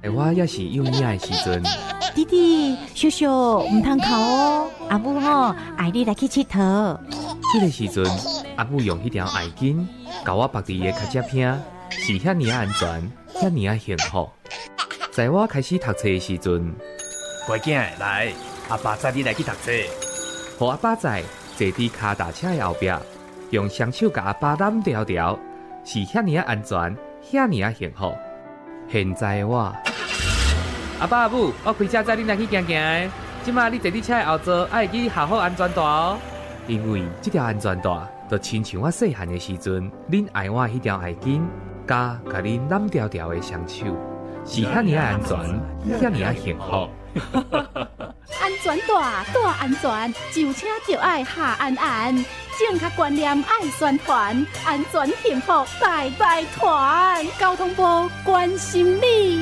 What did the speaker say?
我也是幼儿的时阵， 弟弟、叔叔唔通哭哦，阿母爱你来去佚佗。 迄个时阵，阿母用迄条艾巾甲我绑伫的脚趾片，是遐尼安全，遐尼幸福。在我开始读册的时阵， 乖囝来，阿爸载你来去读册。 互阿爸载坐伫脚踏车的后壁，用双手甲阿爸揽条条，是遐尼安全，遐尼幸福。现在我，阿爸阿母，我开车载你来去行行的。即马你坐伫车的后座，爱记好好安全带哦。因为这条安全带，就亲像我细汉的时阵，恁爱我迄条爱巾，甲恁揽条条的双手，是遐尼安全，遐尼幸福。 安全带安全，就车就爱下安安。正确观念爱宣传，安全幸福代代传。交通部关心你。